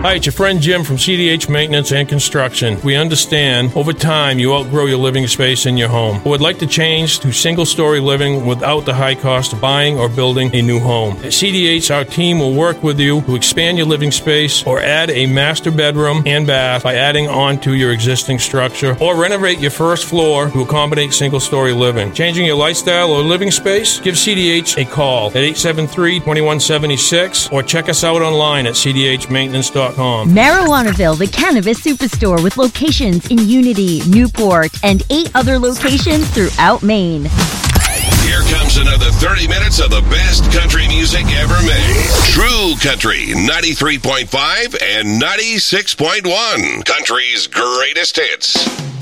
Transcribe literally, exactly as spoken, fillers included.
Hi, it's your friend Jim from C D H Maintenance and Construction. We understand over time you outgrow your living space in your home, but would like to change to single-story living without the high cost of buying or building a new home. At C D H, our team will work with you to expand your living space or add a master bedroom and bath by adding on to your existing structure, or renovate your first floor to accommodate single-story living. Changing your lifestyle or living space? Give C D H a call at eight seven three, two one seven six or check us out online at c d h maintenance dot com. Marijuanaville, the cannabis superstore with locations in Unity, Newport, and eight other locations throughout Maine. Here comes another thirty minutes of the best country music ever made. True Country, ninety-three point five and ninety-six point one. Country's greatest hits.